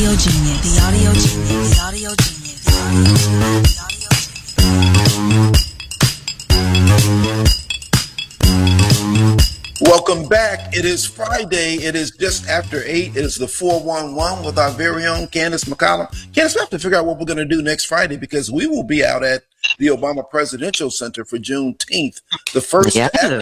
audio genius, the audio genius, the audio genius, the audio genius, the audio genius. Welcome back. It is Friday. It is just after 8. It is the 411 with our very own Candace McCollum. Candace, we have to figure out what we're going to do next Friday because we will be out at the Obama Presidential Center for Juneteenth. The first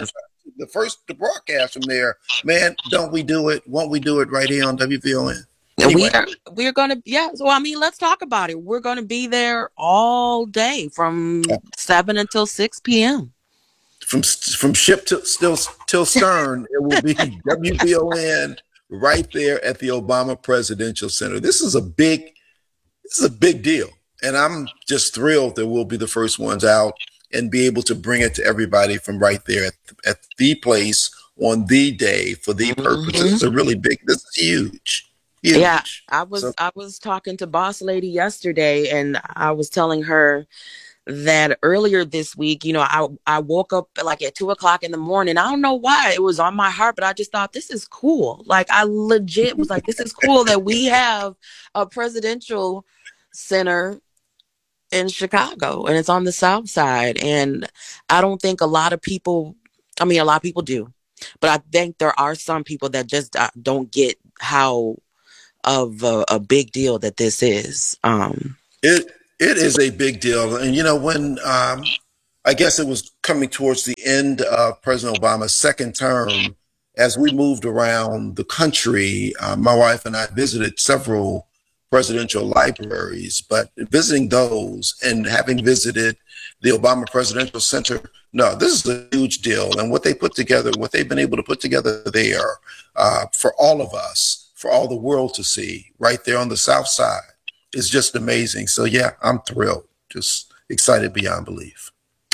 to broadcast from there. Man, don't we do it? Won't we do it right here on WVON? Anyway. We're going to, well, I mean, let's talk about it. We're going to be there all day from 7 until 6 p.m. From ship till stern, it will be WVON right there at the Obama Presidential Center. This is a big deal. And I'm just thrilled that we'll be the first ones out and be able to bring it to everybody from right there at the place on the day for the purpose. This is a really big, this is huge. Yeah, I was talking to Boss Lady yesterday, and I was telling her that earlier this week, you know, I woke up like at 2:00 in the morning. I don't know why it was on my heart, but I just thought this is cool. Like I legit was like, this is cool that we have a presidential center in Chicago and it's on the South Side. And I don't think a lot of people do, but I think there are some people that just don't get how of a big deal that this is. It is a big deal. And, you know, when I guess it was coming towards the end of President Obama's second term, as we moved around the country, my wife and I visited several presidential libraries, but visiting those and having visited the Obama Presidential Center, no, this is a huge deal. And what they put together, what they've been able to put together there for all of us, for all the world to see right there on the South Side is just amazing. So yeah, I'm thrilled, just excited beyond belief.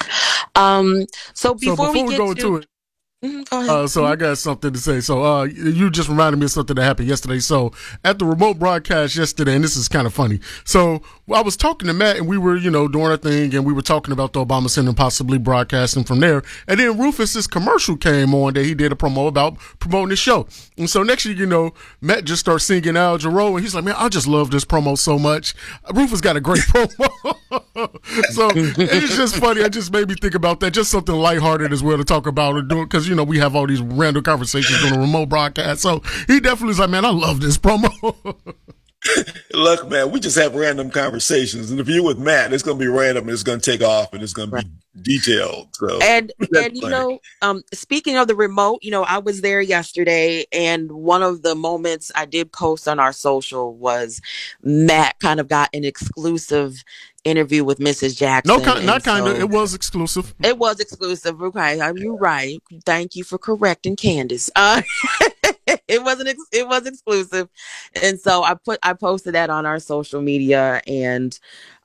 So before we go into it, go ahead. So I got something to say. So you just reminded me of something that happened yesterday. So at the remote broadcast yesterday, and this is kind of funny. So I was talking to Matt, and we were, you know, doing our thing, and we were talking about the Obama Center and possibly broadcasting from there. And then Rufus's commercial came on that he did a promo about promoting the show. And so next thing you know, Matt just starts singing Al Jarreau, and he's like, man, I just love this promo so much. Rufus got a great promo. So it's just funny. It just made me think about that. Just something lighthearted as well to talk about or doing, because, you know, we have all these random conversations on a remote broadcast. So he definitely is like, man, I love this promo. Look, man, we just have random conversations. And if you're with Matt, it's going to be random and it's going to take off and it's going to be detailed. So, and you know, speaking of the remote, you know, I was there yesterday, and one of the moments I did post on our social was Matt kind of got an exclusive interview with Mrs. Jackson. It was exclusive. It was exclusive. Okay, you're right. Thank you for correcting Candace. It was exclusive, and so I posted that on our social media, and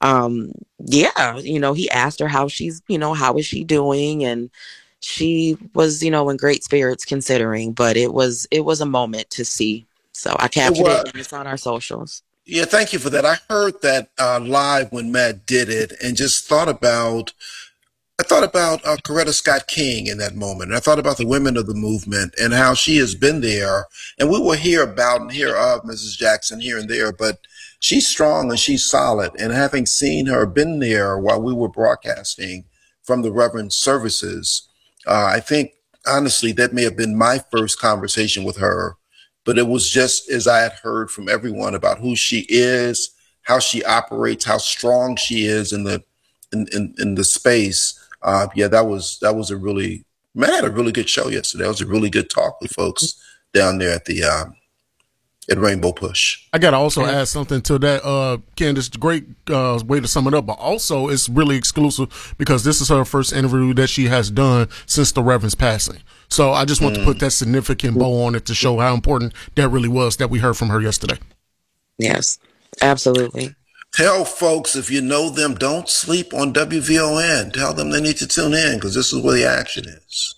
yeah, you know, he asked her how she's, you know, how is she doing, and she was, you know, in great spirits considering, but it was a moment to see. So I captured it, and it's on our socials. Yeah, thank you for that. I heard that live when Matt did it, and just thought about Coretta Scott King in that moment. And I thought about the women of the movement and how she has been there. And we will hear of Mrs. Jackson here and there, but she's strong and she's solid. And having seen her, been there while we were broadcasting from the Reverend services, I think, honestly, that may have been my first conversation with her. But it was just as I had heard from everyone about who she is, how she operates, how strong she is in the space. Yeah, that was Matt had a really good show yesterday. That was a really good talk with folks down there at Rainbow Push. I got to also add something to that, Candace. Great way to sum it up, but also it's really exclusive because this is her first interview that she has done since the Reverend's passing. So I just want to put that significant bow on it to show how important that really was that we heard from her yesterday. Yes, absolutely. Tell folks, if you know them, don't sleep on WVON. Tell them they need to tune in because this is where the action is.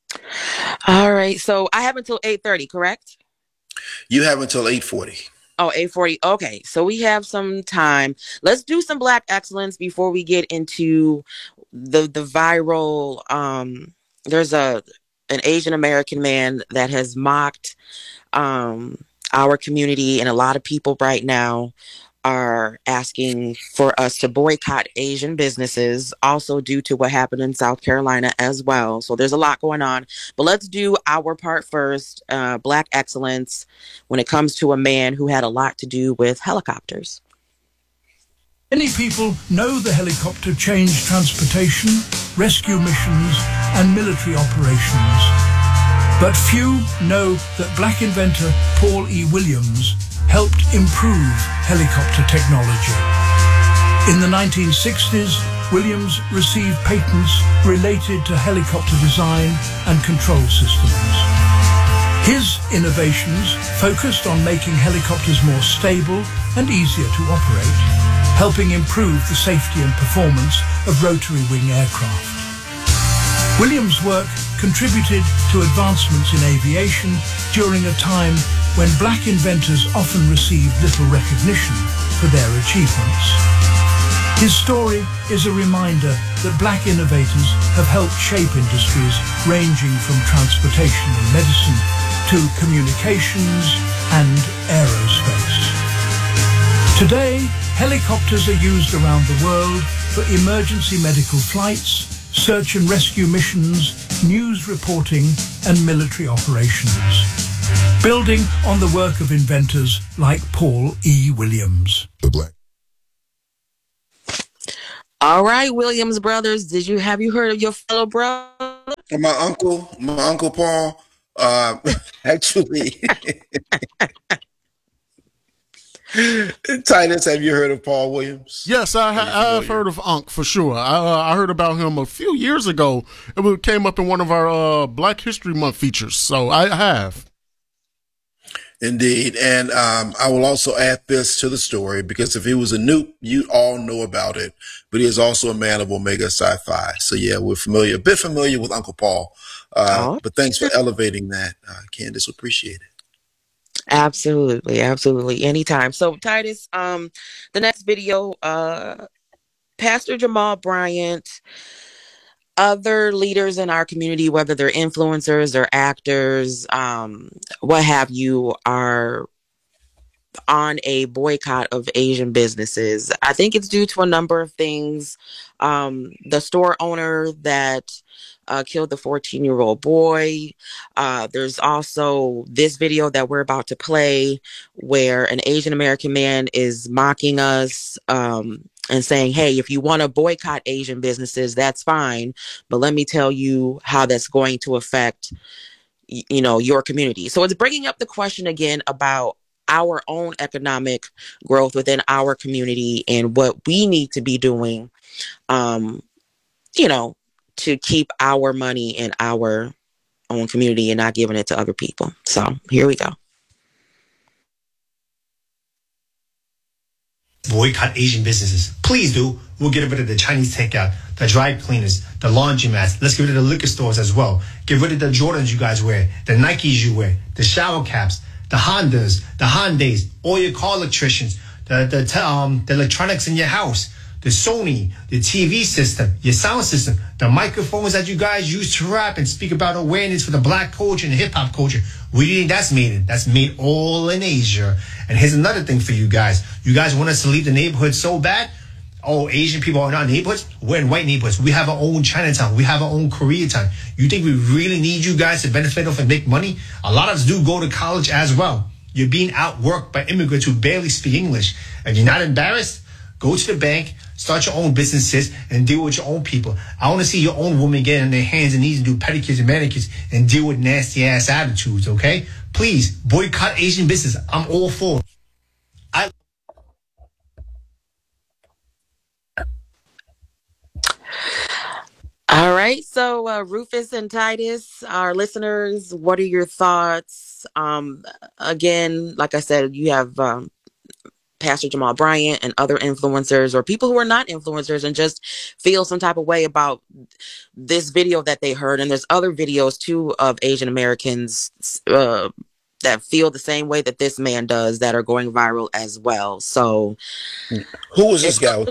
All right. So I have until 8:30, correct? You have until 8:40. Oh, 8:40. Okay. So we have some time. Let's do some Black excellence before we get into the viral. There's an Asian American man that has mocked our community and a lot of people right now are asking for us to boycott Asian businesses, also due to what happened in South Carolina as well. So there's a lot going on. But let's do our part first. Black excellence when it comes to a man who had a lot to do with helicopters. Many people know the helicopter changed transportation, rescue missions, and military operations. But few know that black inventor Paul E. Williams helped improve helicopter technology. In the 1960s, Williams received patents related to helicopter design and control systems. His innovations focused on making helicopters more stable and easier to operate, helping improve the safety and performance of rotary wing aircraft. Williams' work contributed to advancements in aviation during a time when black inventors often received little recognition for their achievements. His story is a reminder that black innovators have helped shape industries ranging from transportation and medicine to communications and aerospace. Today, helicopters are used around the world for emergency medical flights, search and rescue missions, news reporting, and military operations, building on the work of inventors like Paul E. Williams. All right, Williams brothers, have you heard of your fellow brother? My uncle Paul, actually, Titus, have you heard of Paul Williams? Yes, I've heard of Unc for sure. I heard about him a few years ago. It came up in one of our Black History Month features, so I have. Indeed. And I will also add this to the story, because if he was a Nupe, you all know about it. But he is also a man of Omega Sci-Fi. So yeah, we're a bit familiar with Uncle Paul. But thanks for elevating that, Candace. Appreciate it. Absolutely, absolutely. Anytime. So Titus, the next video, Pastor Jamal Bryant, other leaders in our community, whether they're influencers or actors, what have you, are on a boycott of Asian businesses. I think it's due to a number of things. The store owner that killed the 14-year-old boy. There's also this video that we're about to play where an Asian American man is mocking us and saying, hey, if you want to boycott Asian businesses, that's fine. But let me tell you how that's going to affect, your community. So it's bringing up the question again about our own economic growth within our community and what we need to be doing, to keep our money in our own community and not giving it to other people. So here we go. Boycott Asian businesses. Please do. We'll get rid of the Chinese takeout, the dry cleaners, the laundromats. Let's get rid of the liquor stores as well. Get rid of the Jordans you guys wear, the Nikes you wear, the shower caps, the Hondas, the Hyundais, all your car electricians, the electronics in your house, the Sony, the TV system, your sound system, the microphones that you guys use to rap and speak about awareness for the black culture and the hip hop culture. Where do you think that's made in? That's made all in Asia. And here's another thing for you guys. You guys want us to leave the neighborhood so bad? Oh, Asian people are not neighborhoods? We're in white neighborhoods. We have our own Chinatown. We have our own Koreatown. You think we really need you guys to benefit off and make money? A lot of us do go to college as well. You're being outworked by immigrants who barely speak English. And you're not embarrassed? Go to the bank, start your own businesses, and deal with your own people. I want to see your own women get on their hands and knees and do pedicures and manicures and deal with nasty ass attitudes, okay? Please, boycott Asian business. I'm all for it. All right. So, Rufus and Titus, our listeners, what are your thoughts? Again, like I said, you have Pastor Jamal Bryant and other influencers or people who are not influencers and just feel some type of way about this video that they heard. And there's other videos too of Asian Americans that feel the same way that this man does that are going viral as well. So who was this guy?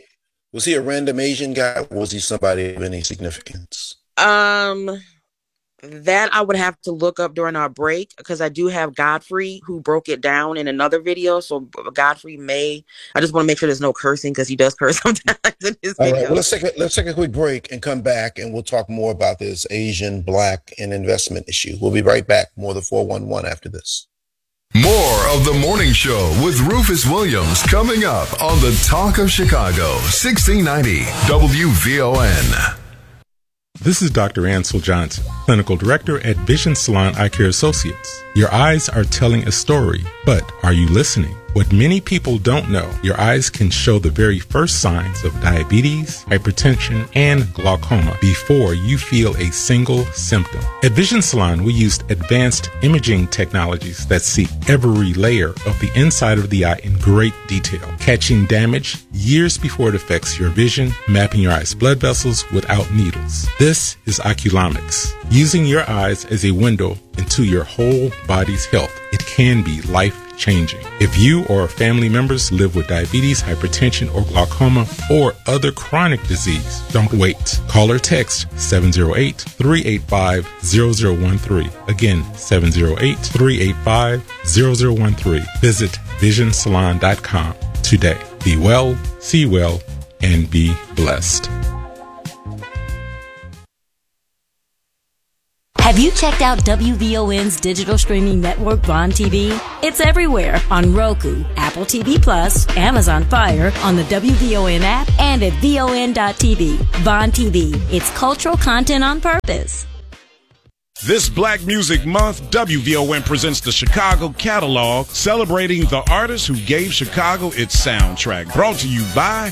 Was he a random Asian guy, or was he somebody of any significance? That I would have to look up during our break, because I do have Godfrey who broke it down in another video. So Godfrey I just want to make sure there's no cursing, because he does curse sometimes in his All videos. right, well, let's take a quick break and come back, and we'll talk more about this Asian, Black, and investment issue. We'll be right back. More of the 411 after this. More of the morning show with Rufus Williams coming up on the Talk of Chicago, 1690 WVON. This is Dr. Ansel Johnson, Clinical Director at Vision Salon Eye Care Associates. Your eyes are telling a story, but are you listening? What many people don't know, your eyes can show the very first signs of diabetes, hypertension, and glaucoma before you feel a single symptom. At Vision Salon, we used advanced imaging technologies that see every layer of the inside of the eye in great detail, catching damage years before it affects your vision, mapping your eye's blood vessels without needles. This is Oculomics, using your eyes as a window into your whole body's health. It can be life-changing. If you or family members live with diabetes, hypertension, or glaucoma, or other chronic disease, don't wait. Call or text 708-385-0013. Again, 708-385-0013. Visit visionsalon.com today. Be well, see well, and be blessed. Have you checked out WVON's digital streaming network, Vaughn TV? It's everywhere on Roku, Apple TV Plus, Amazon Fire, on the WVON app, and at VON.TV. Vaughn TV, it's cultural content on purpose. This Black Music Month, WVON presents the Chicago Catalog, celebrating the artists who gave Chicago its soundtrack. Brought to you by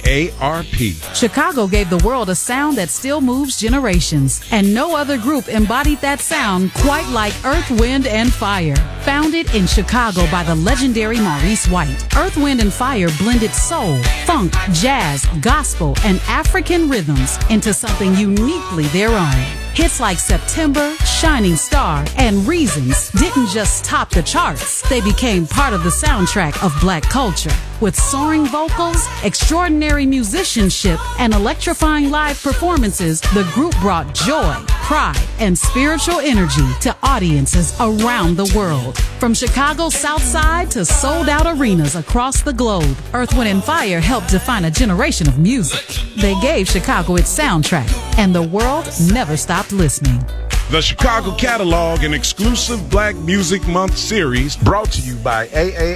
AARP. Chicago gave the world a sound that still moves generations, and no other group embodied that sound quite like Earth, Wind, and Fire. Founded in Chicago by the legendary Maurice White, Earth, Wind, and Fire blended soul, funk, jazz, gospel, and African rhythms into something uniquely their own. Hits like September, Shining Star, and Reasons didn't just top the charts. They became part of the soundtrack of Black culture. With soaring vocals, extraordinary musicianship, and electrifying live performances, the group brought joy, pride, and spiritual energy to audiences around the world. From Chicago's South Side to sold-out arenas across the globe, Earth, Wind, and Fire helped define a generation of music. They gave Chicago its soundtrack, and the world never stopped listening. The Chicago Catalog, an exclusive Black Music Month series, brought to you by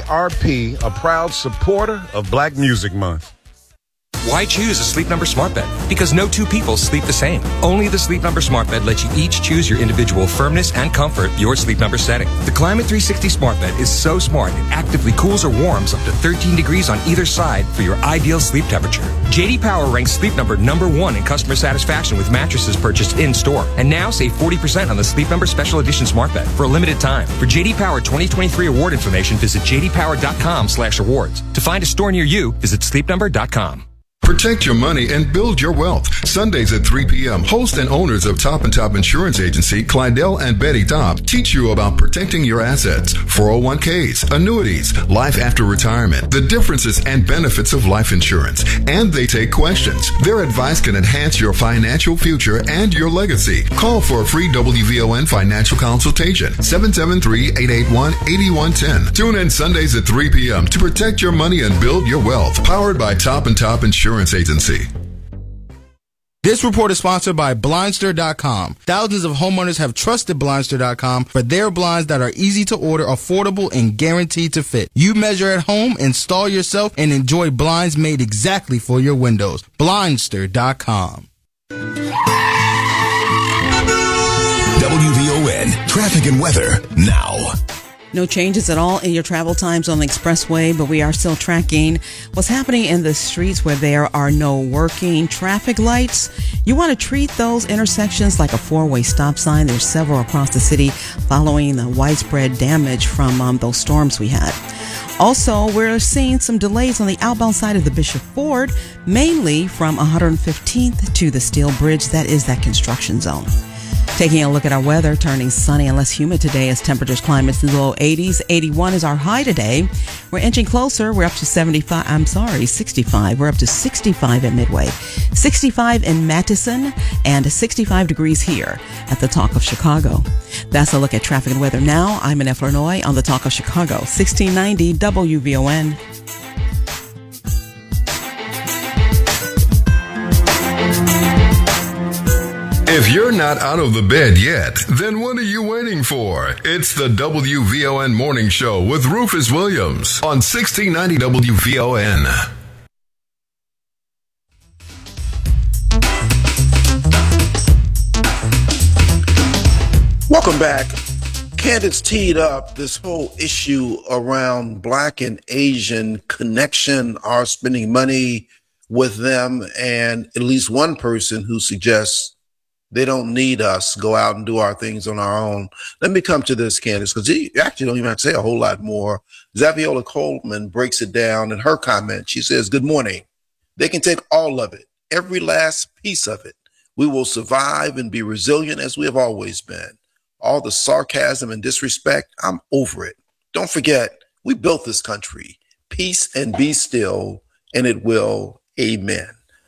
AARP, a proud supporter of Black Music Month. Why choose a Sleep Number smart bed? Because no two people sleep the same. Only the Sleep Number smart bed lets you each choose your individual firmness and comfort, your Sleep Number setting. The Climate 360 smart bed is so smart it actively cools or warms up to 13 degrees on either side for your ideal sleep temperature. J.D. Power ranks Sleep Number #1 in customer satisfaction with mattresses purchased in-store. And now save 40% on the Sleep Number Special Edition smart bed for a limited time. For J.D. Power 2023 award information, visit jdpower.com/awards. To find a store near you, visit sleepnumber.com. Protect your money and build your wealth. Sundays at 3 p.m., host and owners of Top & Top Insurance Agency, Clydell and Betty Top, teach you about protecting your assets, 401ks, annuities, life after retirement, the differences and benefits of life insurance, and they take questions. Their advice can enhance your financial future and your legacy. Call for a free WVON financial consultation, 773-881-8110. Tune in Sundays at 3 p.m. to protect your money and build your wealth. Powered by Top & Top Insurance Agency. This report is sponsored by Blindster.com. Thousands of homeowners have trusted Blindster.com for their blinds that are easy to order, affordable, and guaranteed to fit. You measure at home, install yourself, and enjoy blinds made exactly for your windows. Blindster.com. WVON traffic and weather now. No changes at all in your travel times on the expressway, but we are still tracking what's happening in the streets where there are no working traffic lights. You want to treat those intersections like a four-way stop sign. There's several across the city following the widespread damage from those storms we had. Also, we're seeing some delays on the outbound side of the Bishop Ford, mainly from 115th to the Steel Bridge. That is that construction zone. Taking a look at our weather, turning sunny and less humid today as temperatures climb into the low 80s. 81 is our high today. We're inching closer. We're up to 65. We're up to 65 at Midway, 65 in Madison, and 65 degrees here at the Talk of Chicago. That's a look at traffic and weather now. I'm Annette Flournoy on the Talk of Chicago, 1690 WVON. If you're not out of the bed yet, then what are you waiting for? It's the WVON Morning Show with Rufus Williams on 1690 WVON. Welcome back. Candace teed up this whole issue around Black and Asian connection, our spending money with them, and at least one person who suggests they don't need us, go out and do our things on our own. Let me come to this, Candace, because you actually don't even have to say a whole lot more. Zaviola Coleman breaks it down in her comment. She says, good morning. They can take all of it, every last piece of it. We will survive and be resilient as we have always been. All the sarcasm and disrespect, I'm over it. Don't forget, we built this country. Peace and be still, and it will. Amen.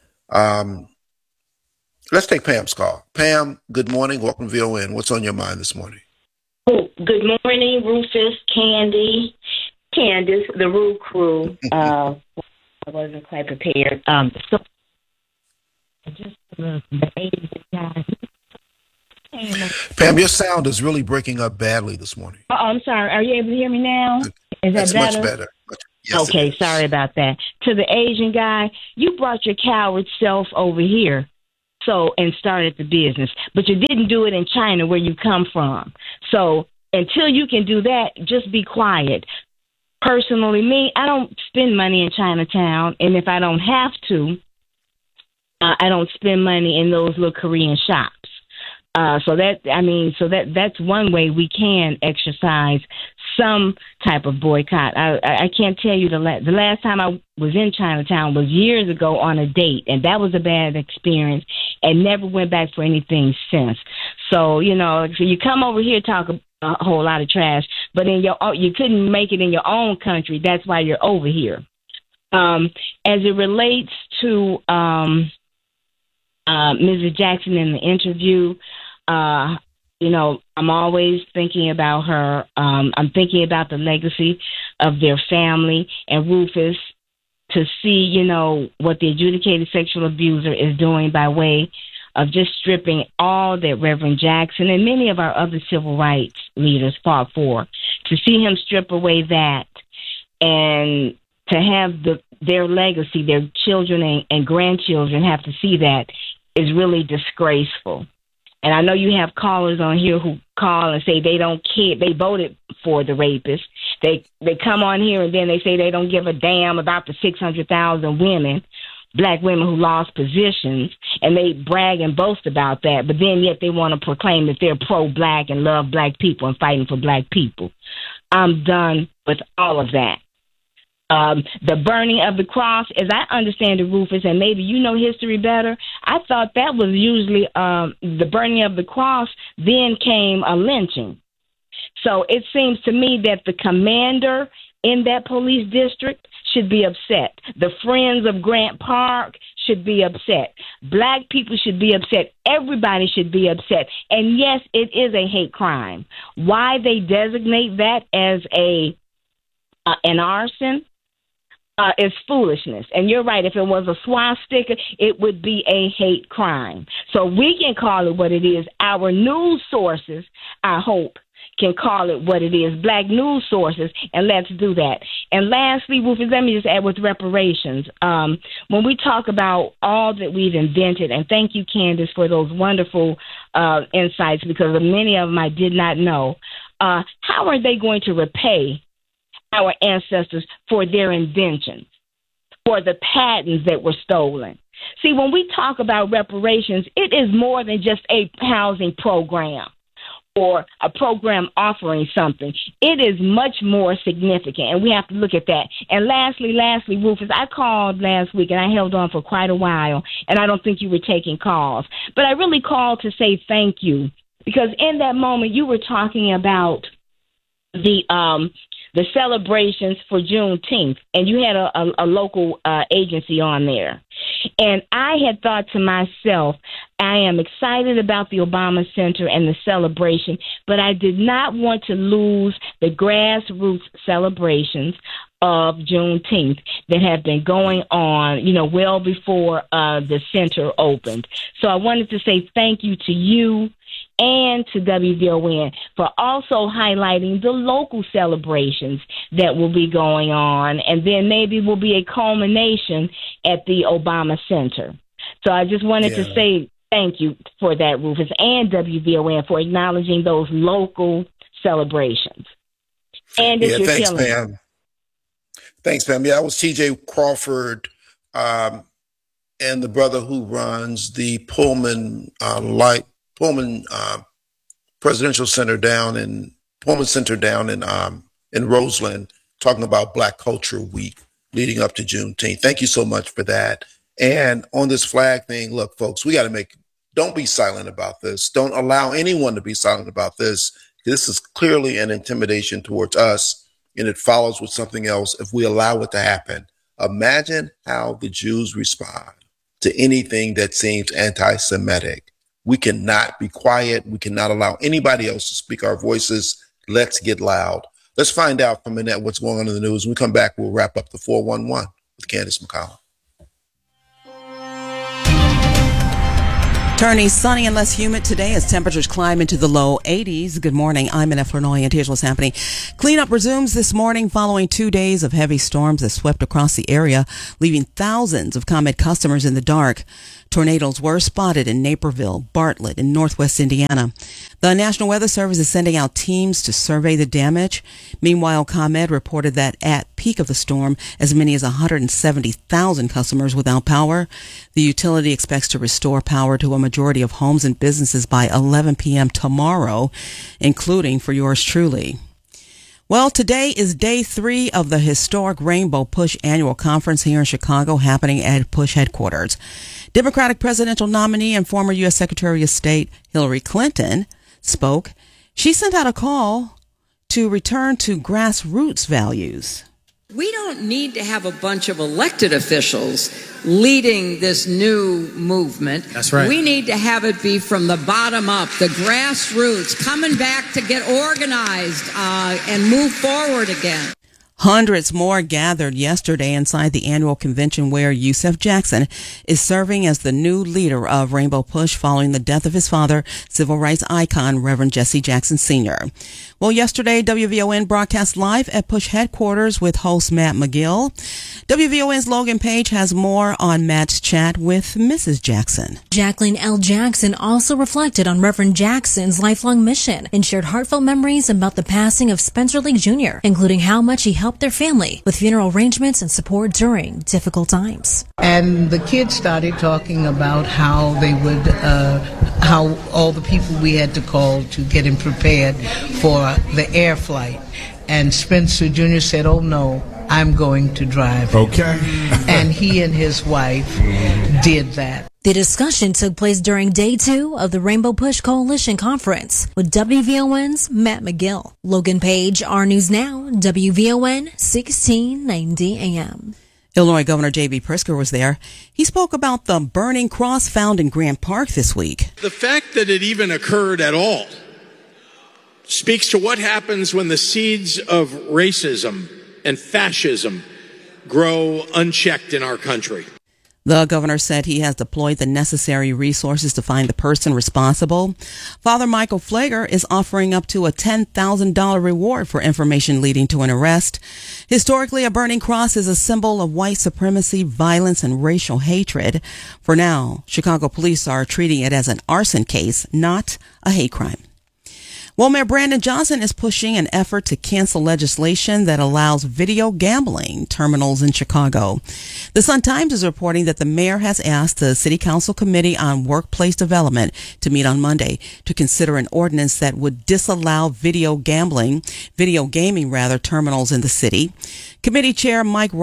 Let's take Pam's call. Pam, good morning. Welcome to VON. What's on your mind this morning? Oh, good morning, Rufus, Candy, Candace, the Rue Crew. I wasn't quite prepared. So just the Asian guy. Pam, your sound is really breaking up badly this morning. Oh, I'm sorry. Are you able to hear me now? Is that better? Much better. Yes, okay, sorry about that. To the Asian guy, you brought your coward self over here. And started the business, but you didn't do it in China where you come from. So until you can do that, just be quiet. Personally, me, I don't spend money in Chinatown, and if I don't have to, I don't spend money in those little Korean shops. That's one way we can exercise some type of boycott. I can't tell you the last time I was in Chinatown was years ago on a date, and that was a bad experience, and never went back for anything since. So you come over here talk a whole lot of trash, but you couldn't make it in your own country. That's why you're over here. As it relates to Mrs. Jackson in the interview, I'm always thinking about her. I'm thinking about the legacy of their family and Rufus, to see, what the adjudicated sexual abuser is doing by way of just stripping all that Reverend Jackson and many of our other civil rights leaders fought for. To see him strip away that and to have their legacy, their children and grandchildren have to see that is really disgraceful. And I know you have callers on here who call and say they don't care. They voted for the rapist. They come on here and then they say they don't give a damn about the 600,000 women, Black women who lost positions, and they brag and boast about that. But then yet they want to proclaim that they're pro-Black and love Black people and fighting for Black people. I'm done with all of that. The burning of the cross, as I understand it, Rufus, and maybe you know history better, I thought that was usually the burning of the cross, then came a lynching. So it seems to me that the commander in that police district should be upset. The Friends of Grant Park should be upset. Black people should be upset. Everybody should be upset. And yes, it is a hate crime. Why they designate that as an arson is foolishness. And you're right. If it was a swastika, it would be a hate crime. So we can call it what it is. Our news sources, I hope, can call it what it is, Black news sources, and let's do that. And lastly, Rufus, let me just add with reparations. When we talk about all that we've invented, and thank you, Candace, for those wonderful insights, because many of them I did not know, how are they going to repay our ancestors for their inventions, for the patents that were stolen? See, when we talk about reparations, it is more than just a housing program or a program offering something. It is much more significant, and we have to look at that. And lastly, Rufus, I called last week, and I held on for quite a while, and I don't think you were taking calls. But I really called to say thank you because in that moment you were talking about the celebrations for Juneteenth, and you had a local agency on there. And I had thought to myself, I am excited about the Obama Center and the celebration, but I did not want to lose the grassroots celebrations of Juneteenth that have been going on, well before the center opened. So I wanted to say thank you to you and to WVON for also highlighting the local celebrations that will be going on, and then maybe will be a culmination at the Obama Center. So I just wanted to say thank you for that, Rufus, and WVON for acknowledging those local celebrations. And thanks, Pam. Thanks, Pam. Yeah, I was TJ Crawford and the brother who runs the Pullman Presidential Center down in Roseland, talking about Black Culture Week leading up to Juneteenth. Thank you so much for that. And on this flag thing, look, folks, we got to don't be silent about this. Don't allow anyone to be silent about this. This is clearly an intimidation towards us, and it follows with something else if we allow it to happen. Imagine how the Jews respond to anything that seems anti-Semitic. We cannot be quiet. We cannot allow anybody else to speak our voices. Let's get loud. Let's find out from Annette what's going on in the news. When we come back, we'll wrap up the 411 with Candace McCollum. Turning sunny and less humid today as temperatures climb into the low 80s. Good morning. I'm Annette Flournoy, and here's what's happening. Cleanup resumes this morning following 2 days of heavy storms that swept across the area, leaving thousands of ComEd customers in the dark. Tornadoes were spotted in Naperville, Bartlett, and northwest Indiana. The National Weather Service is sending out teams to survey the damage. Meanwhile, ComEd reported that at peak of the storm, as many as 170,000 customers without power. The utility expects to restore power to a majority of homes and businesses by 11 p.m. tomorrow, including for yours truly. Well, today is day 3 of the historic Rainbow Push annual conference here in Chicago, happening at Push headquarters. Democratic presidential nominee and former U.S. Secretary of State Hillary Clinton spoke. She sent out a call to return to grassroots values. We don't need to have a bunch of elected officials leading this new movement. That's right. We need to have it be from the bottom up, the grassroots, coming back to get organized and move forward again. Hundreds more gathered yesterday inside the annual convention where Yusef Jackson is serving as the new leader of Rainbow Push following the death of his father, civil rights icon Reverend Jesse Jackson Sr. Well, yesterday, WVON broadcast live at Push headquarters with host Matt McGill. WVON's Logan Page has more on Matt's chat with Mrs. Jackson. Jacqueline L. Jackson also reflected on Reverend Jackson's lifelong mission and shared heartfelt memories about the passing of Spencer Lee Jr., including how much he helped their family with funeral arrangements and support during difficult times. And the kids started talking about how they would, how all the people we had to call to get him prepared for the air flight. And Spencer Jr. said, "Oh no, I'm going to drive." Okay. And he and his wife did that. The discussion took place during day 2 of the Rainbow Push Coalition Conference with WVON's Matt McGill. Logan Page, R News Now, WVON 1690 AM. Illinois Governor J.B. Pritzker was there. He spoke about the burning cross found in Grant Park this week. The fact that it even occurred at all speaks to what happens when the seeds of racism and fascism grow unchecked in our country. The governor said he has deployed the necessary resources to find the person responsible. Father Michael Flager is offering up to a $10,000 reward for information leading to an arrest. Historically, a burning cross is a symbol of white supremacy, violence, and racial hatred. For now, Chicago police are treating it as an arson case, not a hate crime. Well, Mayor Brandon Johnson is pushing an effort to cancel legislation that allows video gambling terminals in Chicago. The Sun-Times is reporting that the mayor has asked the City Council Committee on Workplace Development to meet on Monday to consider an ordinance that would disallow video gaming terminals in the city. Committee Chair Mike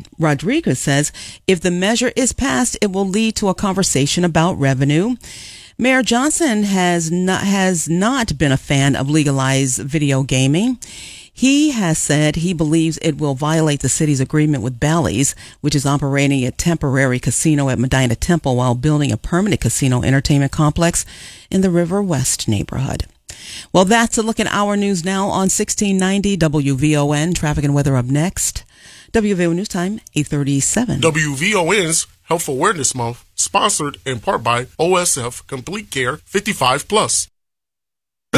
Rodriguez says if the measure is passed, it will lead to a conversation about revenue. Mayor Johnson has not been a fan of legalized video gaming. He has said he believes it will violate the city's agreement with Bally's, which is operating a temporary casino at Medina Temple while building a permanent casino entertainment complex in the River West neighborhood. Well, that's a look at our news now on 1690 WVON. Traffic and weather up next. WVON News Time, 8:37. WVON's Health Awareness Month, sponsored in part by OSF Complete Care 55+.